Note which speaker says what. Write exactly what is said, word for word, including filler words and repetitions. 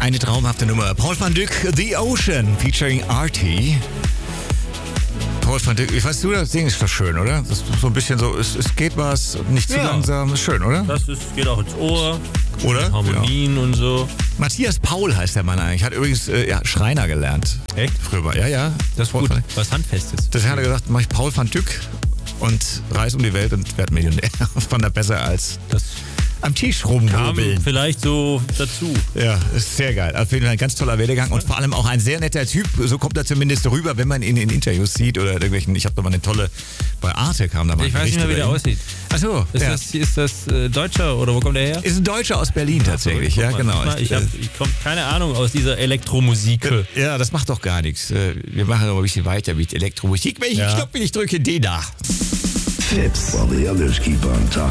Speaker 1: Eine traumhafte Nummer. Paul van Dyk, The Ocean, featuring Artie. Paul van Dyk, ich weiß, du, das Ding ist doch schön, oder? Das ist so ein bisschen so, es, es geht was, nicht zu
Speaker 2: Ja.
Speaker 1: langsam, ist schön, oder?
Speaker 2: Das ist, geht auch ins Ohr.
Speaker 1: Oder?
Speaker 2: Harmonien und so.
Speaker 1: Matthias Paul heißt der Mann eigentlich. Hat übrigens äh, ja, Schreiner gelernt.
Speaker 2: Echt?
Speaker 1: Früher mal. Ja, ja.
Speaker 2: Das ist gut. Was Handfestes.
Speaker 1: Das hat er gesagt, mach ich Paul van Dyk und reise um die Welt und werde Millionär. Fand er besser als
Speaker 2: Das
Speaker 1: am Tisch
Speaker 2: kam
Speaker 1: rumhobeln.
Speaker 2: vielleicht so dazu.
Speaker 1: Ja, ist sehr geil. Auf jeden Fall ein ganz toller Werdegang und vor allem auch ein sehr netter Typ. So kommt er zumindest rüber, wenn man ihn in Interviews sieht oder irgendwelchen. Ich habe da mal eine tolle, bei Arte kam da mal
Speaker 2: Ich
Speaker 1: ein
Speaker 2: weiß nicht mehr, wie
Speaker 1: Bericht
Speaker 2: der
Speaker 1: über ihn.
Speaker 2: aussieht.
Speaker 1: Achso,
Speaker 2: Ist
Speaker 1: ja.
Speaker 2: das, ist das äh, Deutscher oder wo kommt der her?
Speaker 1: Ist ein Deutscher aus Berlin tatsächlich,
Speaker 2: Guck
Speaker 1: ja
Speaker 2: mal,
Speaker 1: genau.
Speaker 2: guck mal, Ich, hab, ich komme keine Ahnung aus dieser Elektromusik.
Speaker 1: Ja, das macht doch gar nichts. Äh, Wir machen aber ein bisschen weiter mit Elektromusik. Welchen
Speaker 2: Ja.
Speaker 1: Knopf will ich drücke? Den da.
Speaker 3: Fits while the others keep on talking.